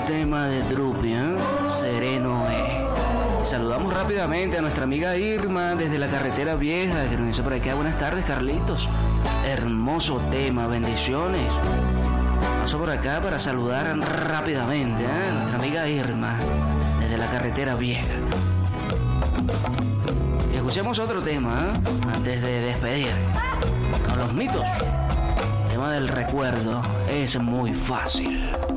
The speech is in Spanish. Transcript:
tema de Drupi, Sereno Saludamos rápidamente a nuestra amiga Irma desde la carretera vieja, que nos dice por acá: buenas tardes, Carlitos. Hermoso tema, bendiciones. Paso por acá para saludar rápidamente a nuestra amiga Irma desde la carretera vieja. Y escuchemos otro tema antes de despedir. Con los mitos. El tema del recuerdo es muy fácil.